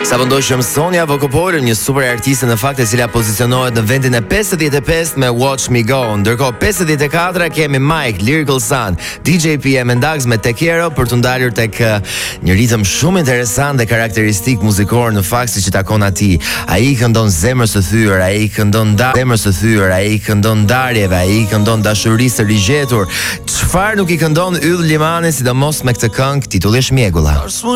Sa pëndoshëm Sonja Vokopoler, një super artiste në fakt e cila pozicionohet në vendin e 55 me Watch Me Go. Ndërkohë 54 kemi Mike, Lyrical Sun, DJ PM Dax me Te Quiero për të ndalur tek një ritëm shumë interesant dhe karakteristik muzikor në fakt siç i takon atij. Ai këndon zemrës së thyer, ai këndon zemrës së thyer, ai këndon ndarjeve, ai këndon dashurisë së rigjetur. Çfarë nuk i këndon Yll Limani, sidomos me këtë këngë titulli Shmjegulla.